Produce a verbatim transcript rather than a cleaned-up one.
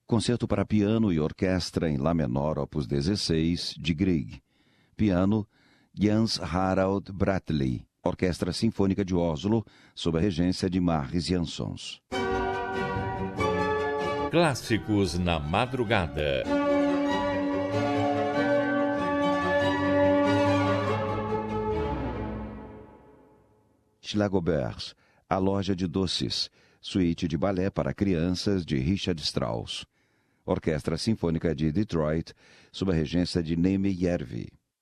Concerto para piano e orquestra em Lá menor, opus dezesseis, de Grieg. Piano, Jans Harald Bratteli. Orquestra Sinfônica de Oslo, sob a regência de Maris Jansons. Clássicos na madrugada. Schlagobers, A Loja de Doces, suíte de balé para crianças de Richard Strauss. Orquestra Sinfônica de Detroit, sob a regência de Neme Järvi.